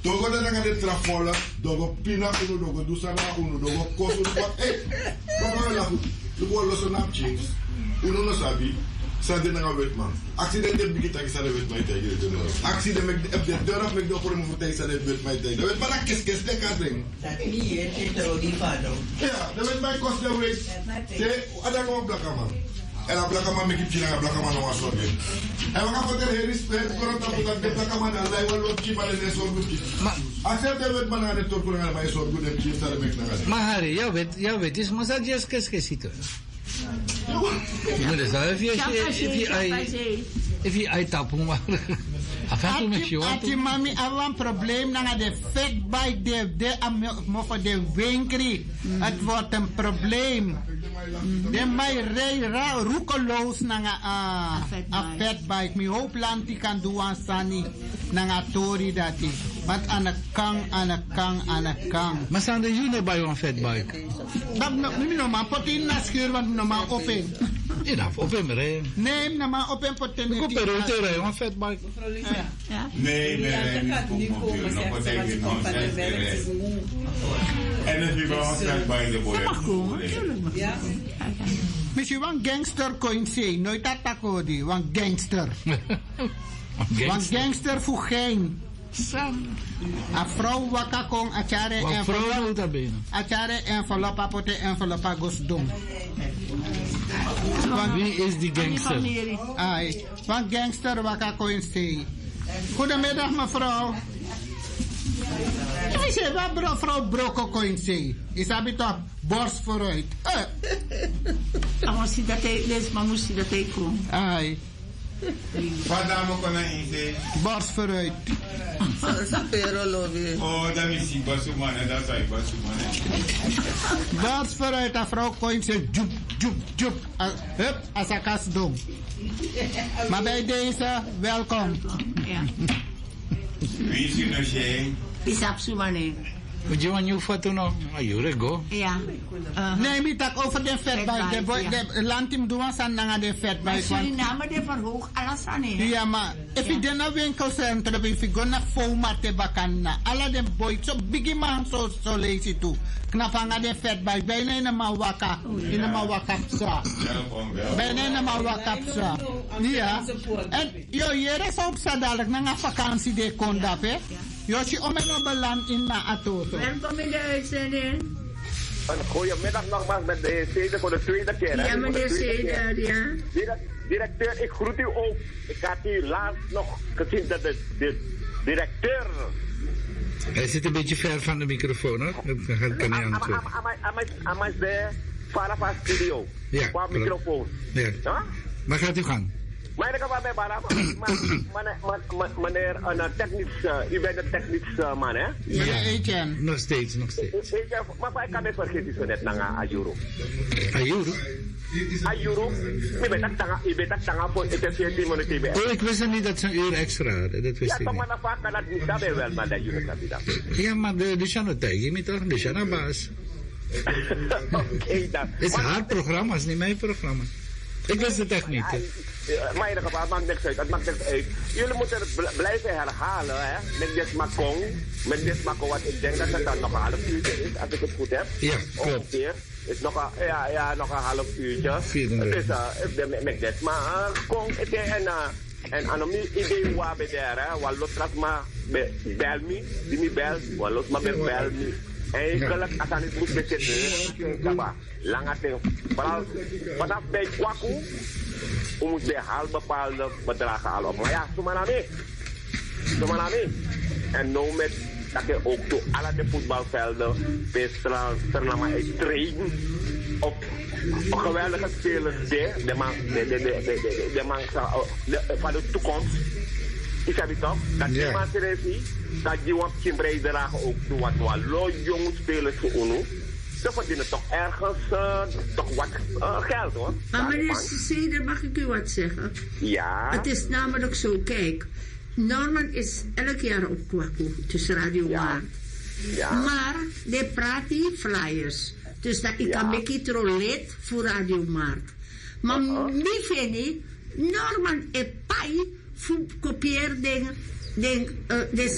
Dogo da nga de trafola, dogo pina uno, dogo dusana uno, dogo kosu wat. Baba la lu ko lo so nam chings. Uno no sabi. Sade nga wetman. Accident de bigi tak sa wet may tay de no. Accident mek de dora mek do por mo tay sa wet may tay. Wet para kes de kadring. Ni e tro di fado. Ja, de wet may kos de wet. Te ada ko blakama. Ela blakama mek china blakama no aso de. E nga ko ter respect ko ta puta de blakama na lay walo ci bale ne so gutti. Accident de wet man na tor ko nga may so gutti ci sa mek na. Mahari, ya vet is masajes keskesito. You know, if you eat up, Ati mami awan probleem na de vet bij de mogen de winkri. Het wordt een probleem. De mij roekeloos na a vet bike. Mi hoop land die kan doen aan sani na tori dati. Want aan de kang. Maar staan de juni bij een vet bike? Dat no maar potin na schuur want no maar open. Enough, open mere. Nee, no maar open potin. Go pero tere een vet bike. Nee, no poten que no. En het gewoon vet bike de boy. Ja. Misschien een gangster kon je nooit attacken, een gangster. Een gangster voor geen. A vrouw waka kon achare envelop apote envelop agos dom. Wie is die gangster? Ai, van gangster waka kon say. Goedemiddag mevrouw. Ik zeg wat mevrouw Broko kon say. Is dat toch borst vooruit? Maar moest dat hij komen. Ai. Wat dame kon er in zijn? Borst vooruit. Oh, dat is die basumane, dat is basumane. Borst vooruit, a vrouw kon say jup. Hup, als een kast dom. Maar bij deze, welkom. Ja. Wie is er nog geen? Is absumane. Would you want you foto no? Ayure go. Ja. Nee, mi tak over de vetbike. De landteam doen san na de vetbike. Suriname de verhoog alles aan. Ja, maar if je dan naar winkelcentrum, if je go naar Fomate bakana, alle de boys so biggie man so lazy too. Knapanga de vetbike, bijna in een waka, in een wakapsa. Bijna in een wakapsa. Ja. En yo, hier is op zadelijk na een vakantie de kondap, hè? Joshi omeno beland in na atoto. Welkom in de uitzending. Een goedemiddag nogmaals met de heer Zeder voor de tweede keer. Ja, meneer Zeder, ja. Directeur, ik groet u ook. Ik had u laatst nog gezien dat de directeur... Hij zit een beetje ver van de microfoon, hoor. Dat kan niet antwoorden. Am I there? Far van studio. Ja. Qua microfoon. Ja. Maar gaat u gang. Maar ik heb bij Bara, meneer, u bent een technisch man, hè? Ja, Etienne. Nog steeds. Maar ik kan het vergeten zo net naar Ayuro. Ayuro? Ayuro? Je bent dat tanga voor het 14 minuten. Oh, ik wist niet dat ze een uur extra hadden. Dat wist ik niet. Ja, maar vaak kan dat niet dat wel, maar dat jullie dat niet. Ja, maar de Shano tegen me toch? De Shano baas. Oké, dan. Het is haar programma, het is niet mijn programma. Ik wist het echt niet. Maar in ieder geval, het maakt niks uit. Het maakt niks uit. Jullie moeten het blijven herhalen, hè. Met dit makong. Met dit makong, wat ik denk dat het dan nog een half uurtje is, als ik het goed heb. Ja, klopt. Ongeveer. Is nog nog een half uurtje. Dus, met dit makong. En aan een idee waar bij daar, hè. Wat loopt dat maar bel me. Die me bel. Wat loopt maar bel me. Eigenlijk, als aan het moet bezitten, lange tijd. Vanaf bij Kwaku, moet je haal bepaalde bedragen halen. Maar ja, zo maar niet. En nu met dat je ook door alle de voetbalvelden, bij maar trainen op geweldige spelers de man van de toekomst. Is dat toch? Dat die man dat die wat geen bijdrage ook doen wat jonge spelers voor UNO. Dan verdienen toch ergens toch wat geld hoor. Maar meneer Zeder, mag ik u wat zeggen? Ja. Het is namelijk zo, kijk. Norman is elk jaar op Kwaku, tussen Radio Maart. Ja. Maar die praat die flyers. Dus dat ik kan een lid voor Radio Maart. Maar wie vind ik, Norman is pai voor kopieerdingen.